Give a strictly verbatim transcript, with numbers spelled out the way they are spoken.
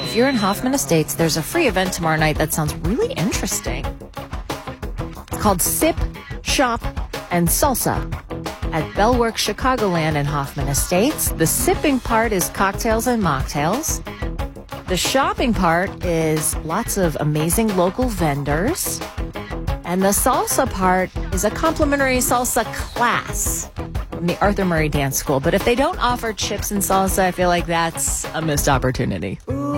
if you're in Hoffman Estates, there's a free event tomorrow night that sounds really interesting. It's called Sip, Shop, and Salsa at Bellworks Chicagoland in Hoffman Estates. The sipping part is cocktails and mocktails. The shopping part is lots of amazing local vendors. And the salsa part is a complimentary salsa class from the Arthur Murray Dance School. But if they don't offer chips and salsa, I feel like that's a missed opportunity. Ooh.